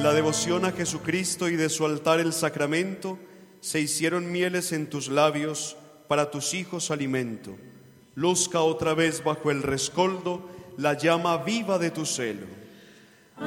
la devoción a Jesucristo y de su altar el sacramento, se hicieron mieles en tus labios, para tus hijos alimento. Luzca otra vez bajo el rescoldo la llama viva de tu celo.